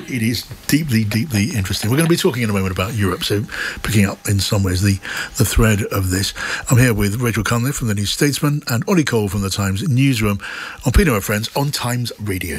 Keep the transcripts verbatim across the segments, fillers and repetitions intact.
It is deeply, deeply interesting. We're going to be talking in a moment about Europe, so picking up in some ways the, the thread of this. I'm here with Rachel Cunliffe from the New Statesman and Ollie Cole from the Times newsroom on Pino and Friends on Times Radio.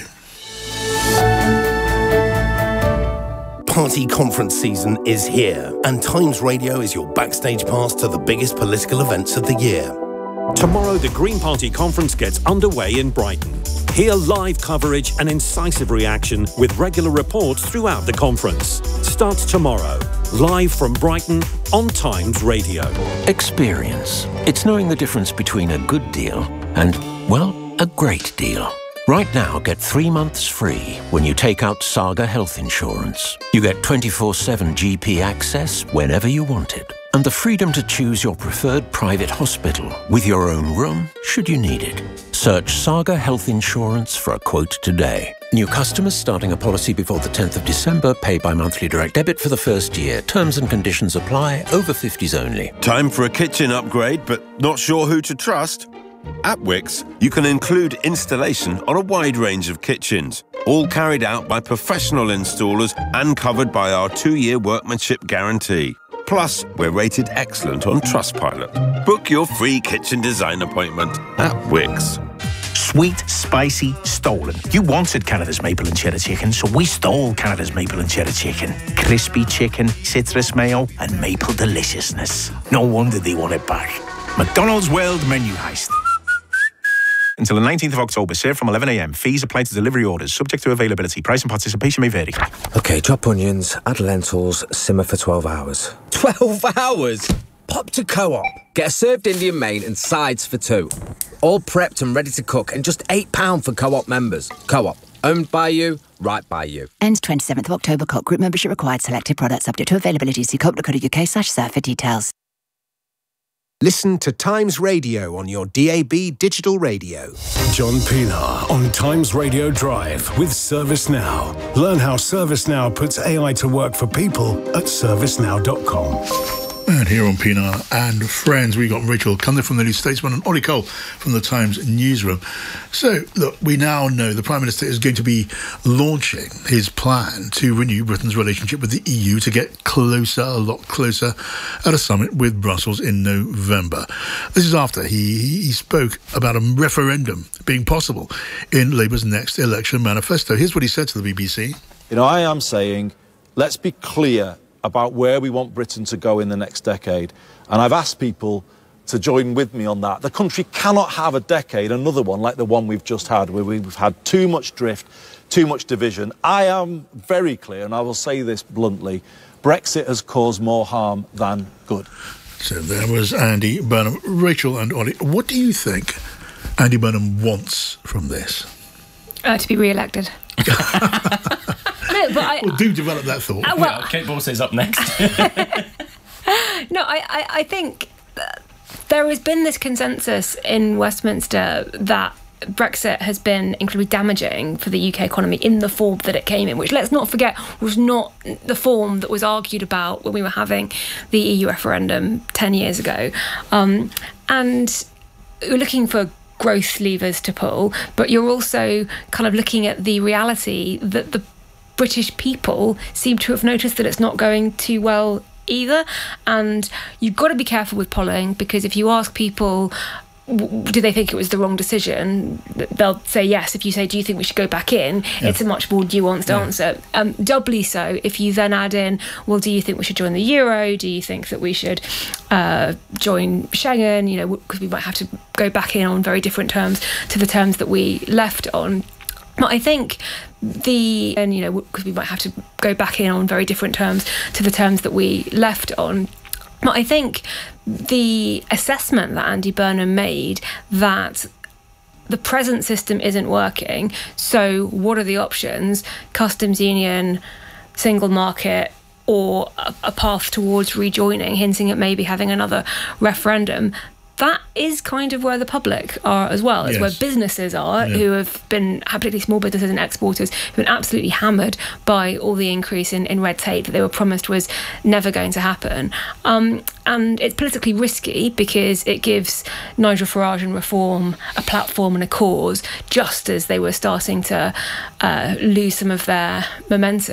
Party conference season is here, and Times Radio is your backstage pass to the biggest political events of the year. Tomorrow, the Green Party conference gets underway in Brighton. Hear live coverage and incisive reaction with regular reports throughout the conference. Starts tomorrow, live from Brighton on Times Radio. Experience. It's knowing the difference between a good deal and, well, a great deal. Right now, get three months free when you take out Saga Health Insurance. You get twenty-four seven G P access whenever you want it, and the freedom to choose your preferred private hospital with your own room should you need it. Search Saga Health Insurance for a quote today. New customers starting a policy before the tenth of December pay by monthly direct debit for the first year. Terms and conditions apply. Over fifties only. Time for a kitchen upgrade, but not sure who to trust? At Wickes, you can include installation on a wide range of kitchens, all carried out by professional installers and covered by our two-year workmanship guarantee. Plus, we're rated excellent on Trustpilot. Book your free kitchen design appointment at Wickes. Sweet, spicy, stolen. You wanted Canada's maple and cheddar chicken, so we stole Canada's maple and cheddar chicken. Crispy chicken, citrus mayo, and maple deliciousness. No wonder they want it back. McDonald's World Menu Heist. Until the nineteenth of October, served from eleven a m. Fees apply to delivery orders, subject to availability. Price and participation may vary. OK, chop onions, add lentils, simmer for twelve hours. twelve hours? Pop to Co-op. Get a served Indian main and sides for two. All prepped and ready to cook, and just eight pounds for Co-op members. Co-op. Owned by you, right by you. Ends twenty-seventh of October. Co-op group membership required. Selected products subject to availability. See co-op dot co dot uk slash serve for details. Listen to Times Radio on your D A B digital radio. John Pilar on Times Radio Drive with ServiceNow. Learn how ServiceNow puts A I to work for people at service now dot com. And here on Pinar and Friends, we got Rachel Cunliffe from the New Statesman and Ollie Cole from the Times newsroom. So, look, we now know the Prime Minister is going to be launching his plan to renew Britain's relationship with the E U to get closer, a lot closer, at a summit with Brussels in November. This is after he, he spoke about a referendum being possible in Labour's next election manifesto. Here's what he said to the B B C. You know, I am saying, let's be clear about where we want Britain to go in the next decade. And I've asked people to join with me on that. The country cannot have a decade, another one like the one we've just had, where we've had too much drift, too much division. I am very clear, and I will say this bluntly, Brexit has caused more harm than good. So there was Andy Burnham. Rachel and Ollie, what do you think Andy Burnham wants from this? Uh, to be re-elected. No, but I, well, do develop that thought. Uh, well, yeah, Kate Borsay's up next. No, I, I, I think there has been this consensus in Westminster that Brexit has been incredibly damaging for the U K economy in the form that it came in, which, let's not forget, was not the form that was argued about when we were having the E U referendum ten years ago. Um, and we're looking for growth levers to pull, but you're also kind of looking at the reality that the British people seem to have noticed that it's not going too well either. And you've got to be careful with polling, because if you ask people, do they think it was the wrong decision, they'll say yes. If you say, do you think we should go back in, yeah. It's a much more nuanced yeah. answer. Um, doubly so if you then add in, well, do you think we should join the euro? Do you think that we should uh, join Schengen? You know, because we might have to go back in on very different terms to the terms that we left on. But I think the, and you know, because we might have to go back in on very different terms to the terms that we left on. But I think the assessment that Andy Burnham made that the present system isn't working, so what are the options? Customs union, single market, or a, a path towards rejoining, hinting at maybe having another referendum. That is kind of where the public are as well. It's yes. where businesses are, yeah. who have been, particularly small businesses and exporters, who've been absolutely hammered by all the increase in, in red tape that they were promised was never going to happen. Um, and it's politically risky because it gives Nigel Farage and Reform a platform and a cause just as they were starting to uh, lose some of their momentum.